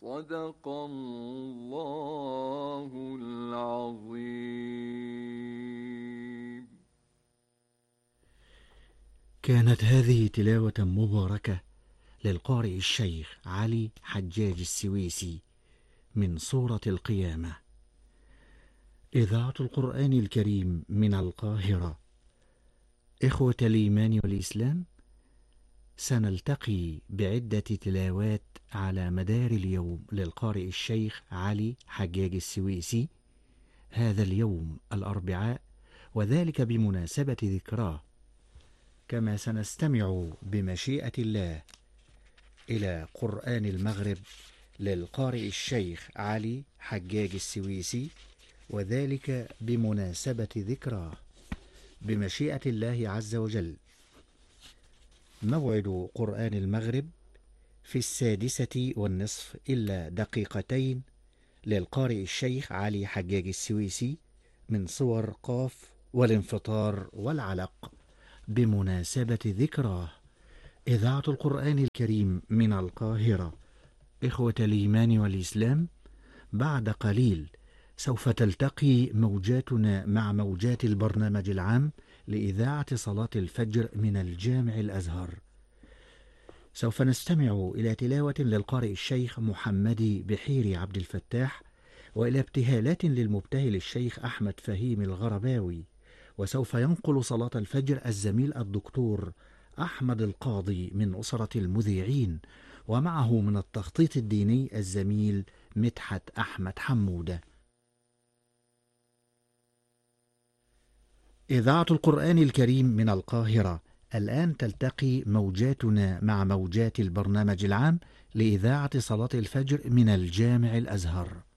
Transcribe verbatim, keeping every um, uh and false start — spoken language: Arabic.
صدق الله العظيم. كانت هذه تلاوة مباركة للقارئ الشيخ علي حجاج السويسي من سورة القيامة. إذاعة القرآن الكريم من القاهرة. إخوة الإيمان والإسلام، سنلتقي بعدة تلاوات على مدار اليوم للقارئ الشيخ علي حجاج السويسي هذا اليوم الأربعاء، وذلك بمناسبة ذكراه. كما سنستمع بمشيئة الله إلى قرآن المغرب للقارئ الشيخ علي حجاج السويسي، وذلك بمناسبة ذكراه بمشيئة الله عز وجل. موعد قرآن المغرب في السادسة والنصف إلا دقيقتين للقارئ الشيخ علي حجاج السويسي من صور قاف والانفطار والعلق بمناسبة ذكراه. إذاعة القرآن الكريم من القاهرة. إخوة الإيمان والإسلام، بعد قليل سوف تلتقي موجاتنا مع موجات البرنامج العام لإذاعة صلاة الفجر من الجامع الأزهر. سوف نستمع إلى تلاوة للقارئ الشيخ محمد بحيري عبد الفتاح، وإلى ابتهالات للمبتهل الشيخ أحمد فهيم الغرباوي. وسوف ينقل صلاة الفجر الزميل الدكتور أحمد القاضي من أسرة المذيعين، ومعه من التخطيط الديني الزميل مدحت أحمد حمودة. إذاعة القرآن الكريم من القاهرة. الآن تلتقي موجاتنا مع موجات البرنامج العام لإذاعة صلاة الفجر من الجامع الأزهر.